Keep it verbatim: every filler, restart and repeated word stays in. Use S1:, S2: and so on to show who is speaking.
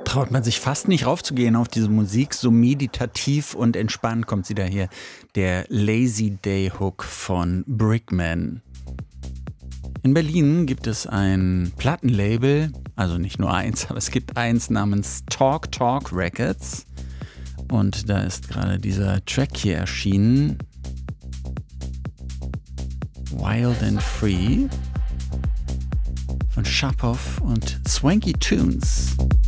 S1: traut man sich fast nicht raufzugehen auf diese Musik. So meditativ und entspannt kommt sie daher. Der Lazy Day Hook von Brickman. In Berlin gibt es ein Plattenlabel, also nicht nur eins, aber es gibt eins namens Talk Talk Records. Und da ist gerade dieser Track hier erschienen. Wild and Free von Sharpoff und Swanky Tunes.